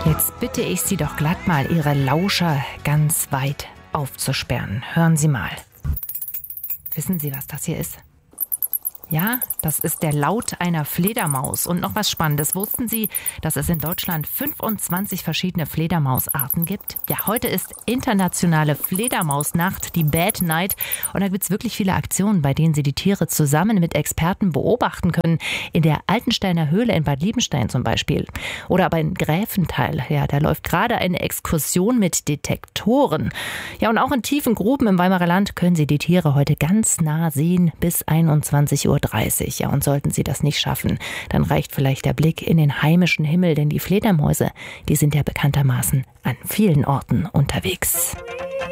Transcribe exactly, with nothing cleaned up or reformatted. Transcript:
Jetzt bitte ich Sie doch glatt mal, Ihre Lauscher ganz weit aufzusperren. Hören Sie mal. Wissen Sie, was das hier ist? Ja, das ist der Laut einer Fledermaus. Und noch was Spannendes. Wussten Sie, dass es in Deutschland fünfundzwanzig verschiedene Fledermausarten gibt? Ja, heute ist internationale Fledermausnacht, die Bad Night. Und da gibt es wirklich viele Aktionen, bei denen Sie die Tiere zusammen mit Experten beobachten können. In der Altensteiner Höhle in Bad Liebenstein zum Beispiel. Oder aber in Gräfenthal. Ja, da läuft gerade eine Exkursion mit Detektoren. Ja, und auch in tiefen Gruben im Weimarer Land können Sie die Tiere heute ganz nah sehen bis einundzwanzig Uhr dreißig. Ja, und sollten Sie das nicht schaffen, dann reicht vielleicht der Blick in den heimischen Himmel, denn die Fledermäuse, die sind ja bekanntermaßen an vielen Orten unterwegs.